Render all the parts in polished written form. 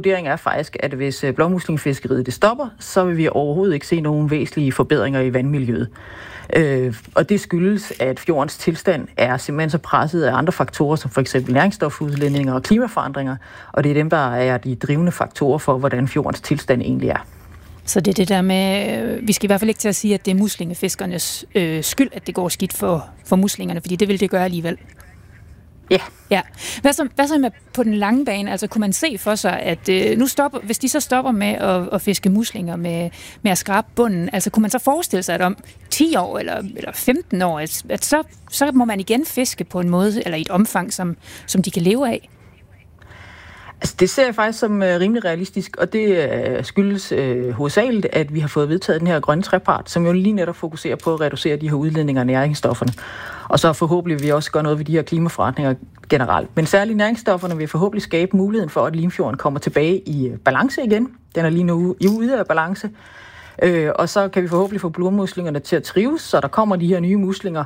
vurdering er faktisk, at hvis blåmuslingefiskeriet det stopper, så vil vi overhovedet ikke se nogen væsentlige forbedringer i vandmiljøet. Og det skyldes, at fjordens tilstand er simpelthen så presset af andre faktorer, som for eksempel næringsstofudledninger og klimaforandringer, og det er dem, der er de drivende faktorer for, hvordan fjordens tilstand egentlig er. Så det er det der med, vi skal i hvert fald ikke til at sige, at det er muslingefiskernes skyld, at det går skidt for muslingerne, fordi det vil det gøre alligevel. Ja. Hvad så med på den lange bane? Altså kunne man se for sig, at hvis de så stopper med at fiske muslinger med at skrabe bunden, altså kunne man så forestille sig, at om 10 år eller 15 år, at så må man igen fiske på en måde, eller i et omfang, som de kan leve af? Altså, det ser jeg faktisk som rimelig realistisk, og det skyldes hovedsageligt, at vi har fået vedtaget den her grønne trepart, som jo lige netop fokuserer på at reducere de her udledninger af næringsstofferne. Og så forhåbentlig vil vi også gøre noget ved de her klimaforandringer generelt. Men særligt næringsstofferne vil forhåbentlig skabe muligheden for, at Limfjorden kommer tilbage i balance igen. Den er lige nu ude af balance. Og så kan vi forhåbentlig få blåmuslingerne til at trives, så der kommer de her nye muslinger.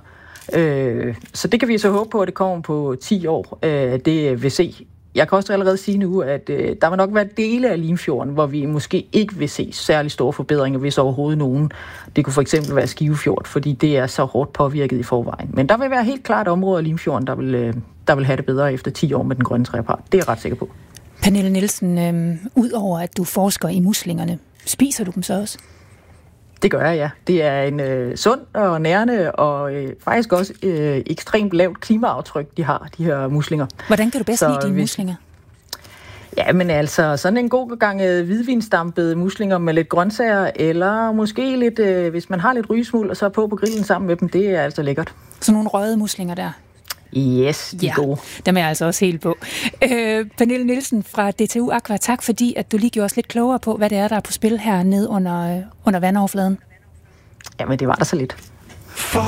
Så det kan vi så håbe på, at det kommer på 10 år. Det vil se. Jeg kan også allerede sige nu, at der vil nok være dele af Limfjorden, hvor vi måske ikke vil se særlig store forbedringer, hvis overhovedet nogen. Det kunne for eksempel være Skivefjord, fordi det er så hårdt påvirket i forvejen. Men der vil være helt klart områder af Limfjorden, der vil have det bedre efter 10 år med den grønne trepart. Det er jeg ret sikker på. Pernille Nielsen, udover at du forsker i muslingerne, spiser du dem så også? Det gør jeg, ja. Det er en sund og nærende og faktisk også ekstremt lavt klimaaftryk, de har, de her muslinger. Hvordan kan du bedst lide dine muslinger? Ja, men altså sådan en god gang hvidvinsdampede muslinger med lidt grøntsager, eller måske lidt, hvis man har lidt rygesmuld, og så på grillen sammen med dem, det er altså lækkert. Så nogle røde muslinger der? Yes, de er gode. Dem er jeg altså også helt på. Pernille Nielsen fra DTU Aqua, tak fordi at du lige gjorde os lidt klogere på, hvad det er, der er på spil her nede under vandoverfladen. Jamen, det var der så lidt.